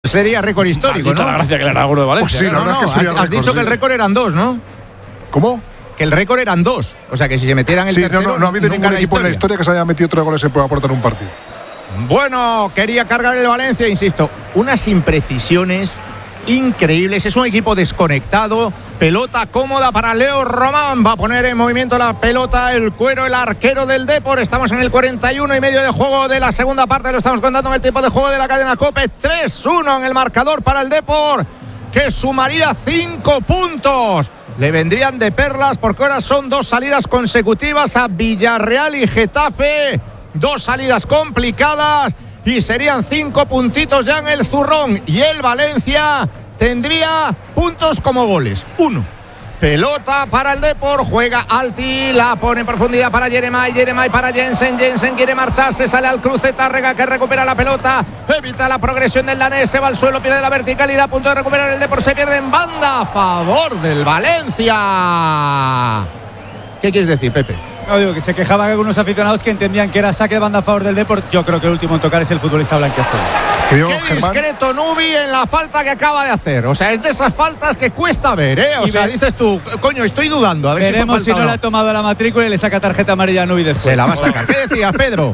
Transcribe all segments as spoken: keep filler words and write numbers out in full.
sería récord histórico, ¿no? La gracia que le hará alguno de Valencia. Pues sí, la no, verdad no, es que sería has, has récord, dicho sí. que el récord eran dos, ¿no? ¿Cómo? Que el récord eran dos. O sea, que si se metieran el Sí, tercero, no, no, no ha habido nunca ningún equipo en la historia que se haya metido tres goles en pueda aportar un partido. Bueno, quería cargar el Valencia, insisto, unas imprecisiones increíbles. Es un equipo desconectado. Pelota cómoda para Leo Román. Va a poner en movimiento la pelota el Cuero, el arquero del Depor. Estamos en el cuarenta y uno y medio de juego de la segunda parte. Lo estamos contando en el tiempo de juego de la cadena COPE. tres uno en el marcador para el Depor, que sumaría cinco puntos. Le vendrían de perlas porque ahora son dos salidas consecutivas a Villarreal y Getafe. Dos salidas complicadas y serían cinco puntitos ya en el zurrón. Y el Valencia tendría puntos como goles. Uno. Pelota para el Depor, juega Alti, la pone en profundidad para Jeremai, Jeremai para Jensen, Jensen quiere marcharse, sale al cruce, Tárrega que recupera la pelota, evita la progresión del danés, se va al suelo, pierde la verticalidad, a punto de recuperar el Depor, se pierde en banda, a favor del Valencia. ¿Qué quieres decir, Pepe? No, digo que se quejaban algunos aficionados que entendían que era saque de banda a favor del Depor. Yo creo que el último en tocar es el futbolista blanquiazul. Qué discreto Nubi en la falta que acaba de hacer. O sea, es de esas faltas que cuesta ver, ¿eh? O y sea, ve... dices tú, coño, estoy dudando. A ver Veremos si, si no le ha tomado la matrícula y le saca tarjeta amarilla a Nubi después. Se la va a sacar. ¿Qué decías, Pedro?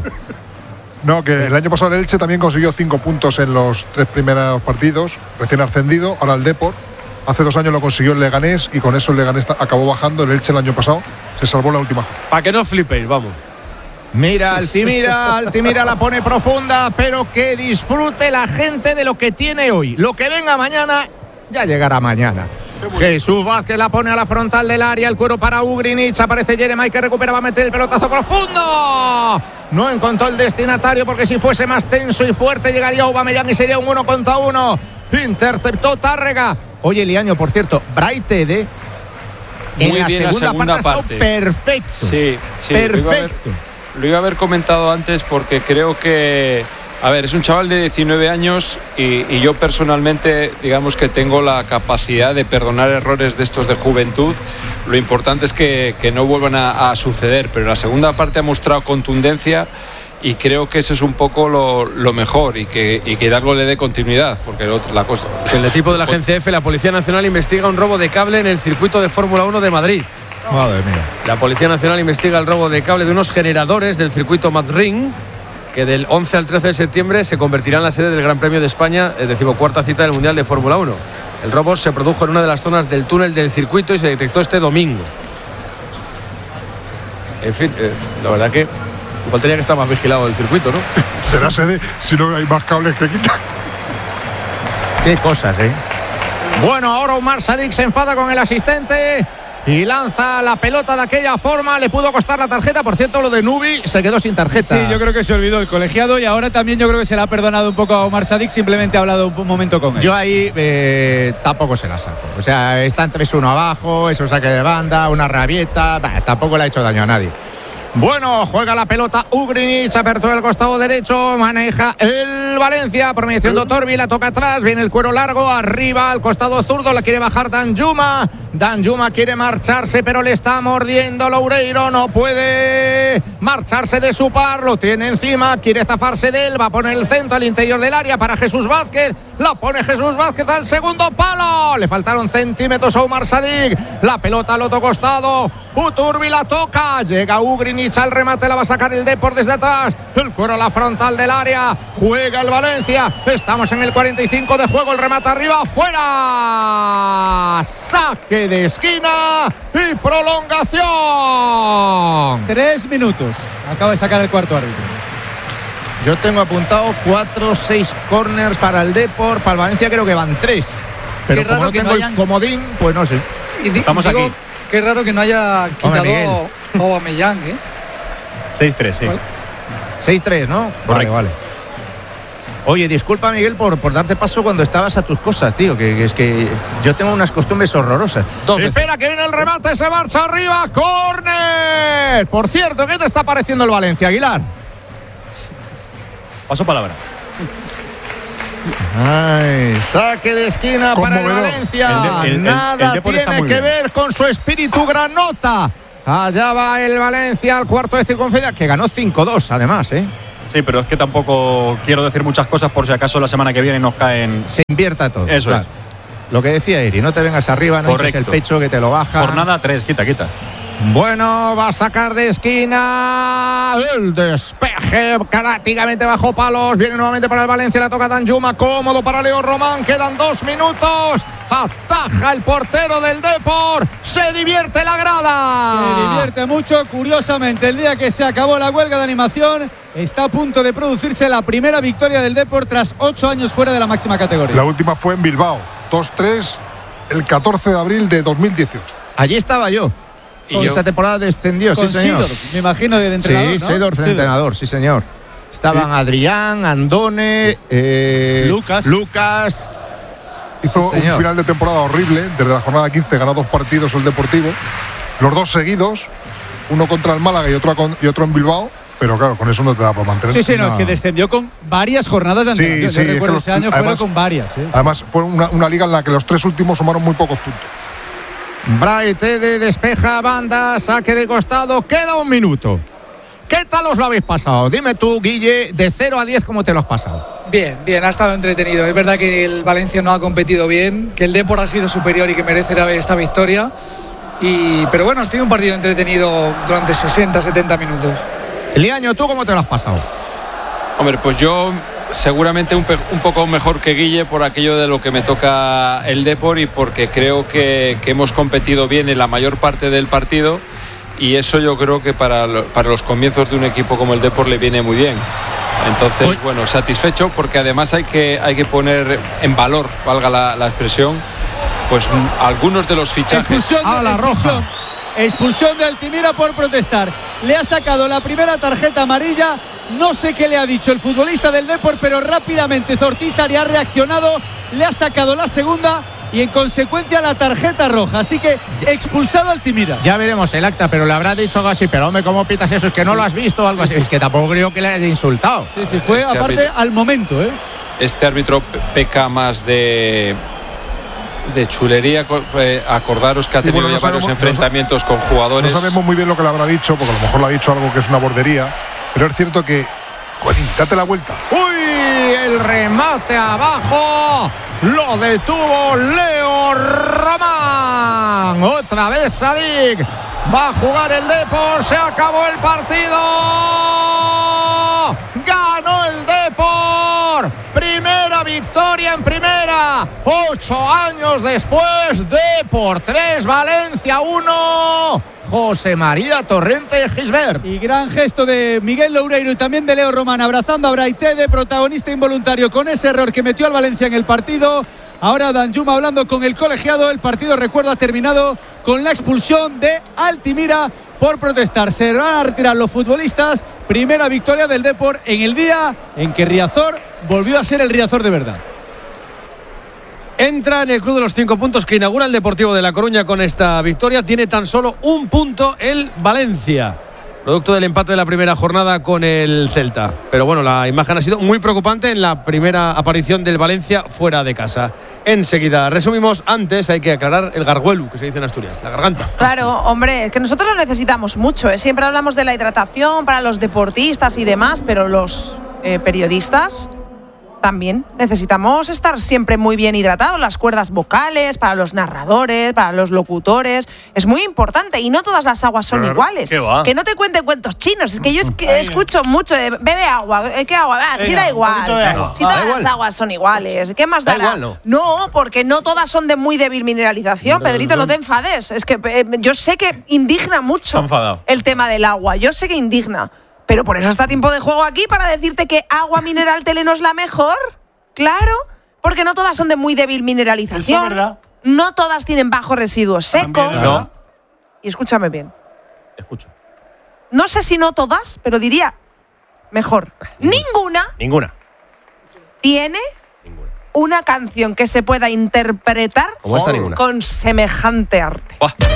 No, que el año pasado el Elche también consiguió cinco puntos en los tres primeros partidos, recién ascendido. Ahora el Depor, hace dos años lo consiguió el Leganés y con eso el Leganés acabó bajando. El Elche el año pasado se salvó la última. Para que no flipéis, vamos. Mira, Altimira, Altimira la pone profunda, pero que disfrute la gente de lo que tiene hoy. Lo que venga mañana, ya llegará mañana. Jesús Vázquez la pone a la frontal del área, el Cuero para Ugrinic, aparece Jeremai que recupera, va a meter el pelotazo profundo. No encontró el destinatario porque si fuese más tenso y fuerte llegaría Aubameyang y sería un uno contra uno. Interceptó Tárrega. Oye, Liaño, por cierto, Braithwaite en Muy la bien segunda, la segunda parte ha estado parte. perfecto. Sí, sí. Perfecto. Lo iba a haber comentado antes porque creo que, a ver, es un chaval de diecinueve años y, y yo personalmente, digamos que tengo la capacidad de perdonar errores de estos de juventud. Lo importante es que, que no vuelvan a, a suceder, pero la segunda parte ha mostrado contundencia y creo que eso es un poco lo, lo mejor y que, y que Hidalgo le dé continuidad, porque lo, la cosa... El equipo de la Agencia F, la Policía Nacional investiga un robo de cable en el circuito de Fórmula uno de Madrid. Madre mía. La Policía Nacional investiga el robo de cable de unos generadores del circuito Madrid, que del once al trece de septiembre se convertirá en la sede del Gran Premio de España, decimocuarta cita del Mundial de Fórmula uno. El robo se produjo en una de las zonas del túnel del circuito y se detectó este domingo. En fin, eh, la verdad que igual tenía que estar más vigilado el circuito, ¿no? Será sede si no hay más cables que quitar. Qué cosas, ¿eh? Bueno, ahora Omar Sadik se enfada con el asistente y lanza la pelota de aquella forma. Le pudo costar la tarjeta. Por cierto, lo de Nubi se quedó sin tarjeta. Sí, yo creo que se olvidó el colegiado y ahora también yo creo que se le ha perdonado un poco a Omar Sadik. Simplemente ha hablado un momento con él. Yo ahí eh, tampoco se la saco. O sea, están tres uno abajo, eso saque de banda, una rabieta. Bah, tampoco le ha hecho daño a nadie. Bueno, juega la pelota Ugrinic, apertura el costado derecho, maneja el Valencia, por mediación de Torbi, la toca atrás, viene el Cuero largo, arriba, al costado zurdo, la quiere bajar Danjuma, Danjuma quiere marcharse, pero le está mordiendo Loureiro, no puede marcharse de su par, lo tiene encima, quiere zafarse de él, va a poner el centro al interior del área para Jesús Vázquez, la pone Jesús Vázquez al segundo palo, le faltaron centímetros a Omar Sadik, la pelota al otro costado, Uturbi la toca, llega Ugrinic al remate, la va a sacar el Depor desde atrás, el Cuero a la frontal del área, juega el Valencia, estamos en el cuarenta y cinco de juego, el remate arriba, fuera, saque de esquina y prolongación. Tres minutos, acaba de sacar el cuarto árbitro. Yo tengo apuntado cuatro o seis corners para el Depor, para el Valencia creo que van tres, pero Qué como raro no que tengo no hayan... el comodín, pues no sé. Y di- Estamos digo, aquí. Qué raro que no haya quitado Aubameyang, ¿eh? seis tres, sí. ¿Cuál? seis tres, ¿no? Vale, vale. Oye, disculpa, Miguel, por, por darte paso cuando estabas a tus cosas, tío, que, que es que yo tengo unas costumbres horrorosas. Espera, que viene el remate, se marcha arriba, ¡córner! Por cierto, ¿qué te está pareciendo el Valencia, Aguilar? Paso palabra. Ay, saque de esquina para el Valencia. El de- el- el- Nada el Depor está tiene muy que bien. ver con su espíritu granota. Allá va el Valencia al cuarto de circunferencia, que ganó cinco dos, además, ¿eh? Sí, pero es que tampoco quiero decir muchas cosas por si acaso la semana que viene nos caen. Se invierta todo. Eso claro. es. Lo que decía Eri, no te vengas arriba, no eches el pecho que te lo baja. Jornada tres, quita, quita. Bueno, va a sacar de esquina el despeje prácticamente bajo palos. Viene nuevamente para el Valencia, la toca Danjuma, cómodo para Leo Román. Quedan dos minutos. Ataja el portero del Depor. Se divierte la grada. Se divierte mucho. Curiosamente, el día que se acabó la huelga de animación, está a punto de producirse la primera victoria del Depor tras ocho años fuera de la máxima categoría. La última fue en Bilbao, dos tres, el catorce de abril de dos mil dieciocho. Allí estaba yo. Y esa temporada descendió, con sí señor. Sidor, me imagino de entrenador, Sí, ¿no? Sidor de entrenador, sí señor. Estaban Adrián, Andone, eh, Lucas. Lucas. Hizo sí, un final de temporada horrible. Desde la jornada quince ganó dos partidos el Deportivo. Los dos seguidos, uno contra el Málaga y otro, y otro en Bilbao. Pero claro, con eso no te da para mantener. Sí, sí, no, no. es que descendió con varias jornadas de antelación. Sí, Yo sí, recuerdo es que ese año además, fueron con varias. ¿eh? Además, fue una, una liga en la que los tres últimos sumaron muy pocos puntos. Braithwaite despeja banda, saque de costado, queda un minuto. ¿Qué tal os lo habéis pasado? Dime tú, Guille, de cero a diez, ¿cómo te lo has pasado? Bien, bien, ha estado entretenido. Es verdad que el Valencia no ha competido bien, que el Depor ha sido superior y que merece esta victoria. Y, pero bueno, ha sido un partido entretenido durante sesenta, setenta minutos. Liaño, ¿tú cómo te lo has pasado? Hombre, pues yo seguramente un, pe- un poco mejor que Guille por aquello de lo que me toca el Depor y porque creo que, que hemos competido bien en la mayor parte del partido y eso yo creo que para, lo, para los comienzos de un equipo como el Depor le viene muy bien. Entonces, Uy. bueno, satisfecho porque además hay que, hay que poner en valor, valga la, la expresión, pues m- algunos de los fichajes. Expulsión de, a la expulsión, roja. Expulsión de Altimira por protestar. Le ha sacado la primera tarjeta amarilla. No sé qué le ha dicho el futbolista del Depor, pero rápidamente Zortizar ha reaccionado, le ha sacado la segunda y en consecuencia la tarjeta roja. Así que expulsado Altimira. Ya veremos el acta, pero le habrá dicho algo así. Pero hombre, ¿cómo pitas eso? Es que no lo has visto o algo así. Es que tampoco creo que le haya insultado. Sí, sí, fue Este aparte árbitro. al momento, ¿eh? Este árbitro pe- peca más de de chulería. Eh, acordaros que ha Y tenido bueno, no ya varios sabemos- enfrentamientos con jugadores. No sabemos muy bien lo que le habrá dicho, porque a lo mejor le ha dicho algo que es una bordería. Pero es cierto que, Juanín, date la vuelta. ¡Uy! El remate abajo. Lo detuvo Leo Román. Otra vez Sadik. Va a jugar el Depor. Se acabó el partido. Ganó el Depor. Primera victoria en primera. Ocho años después. Depor tres, Valencia uno. José María Torrente Gisbert. Y gran gesto de Miguel Loureiro y también de Leo Román, abrazando a Braithwaite, protagonista involuntario con ese error que metió al Valencia en el partido. Ahora Danjuma hablando con el colegiado. El partido, recuerdo, ha terminado con la expulsión de Altimira por protestar. Se van a retirar los futbolistas. Primera victoria del Depor en el día en que Riazor volvió a ser el Riazor de verdad. Entra en el club de los cinco puntos que inaugura el Deportivo de La Coruña con esta victoria. Tiene tan solo un punto el Valencia, producto del empate de la primera jornada con el Celta. Pero bueno, la imagen ha sido muy preocupante en la primera aparición del Valencia fuera de casa. Enseguida resumimos. Antes hay que aclarar el garguelu, que se dice en Asturias, la garganta. Claro, hombre, es que nosotros lo necesitamos mucho, ¿eh? Siempre hablamos de la hidratación para los deportistas y demás, pero los eh, periodistas también necesitamos estar siempre muy bien hidratados. Las cuerdas vocales, para los narradores, para los locutores, es muy importante. Y no todas las aguas son Claro, iguales. ¿qué va? Que no te cuenten cuentos chinos. Es que yo es que escucho mucho de bebe agua. ¿Qué agua? Ah, sí, Venga, da un igual. poquito de agua. Si Ah, todas da las igual. aguas son iguales. ¿Qué más Da dará? igual, ¿no? No, porque no todas son de muy débil mineralización. Pedrito, no te enfades. Es que eh, yo sé que indigna mucho Se ha enfadado. el tema del agua. Yo sé que indigna. Pero por eso está Tiempo de Juego aquí, para decirte que agua mineral Tele no es la mejor. Claro, porque no todas son de muy débil mineralización. Eso es verdad. No todas tienen bajo residuo seco. También es verdad. Y escúchame bien. Escucho. No sé si no todas, pero diría mejor. Ninguna Ninguna. tiene una canción que se pueda interpretar Como esta, ninguna. con semejante arte. Buah.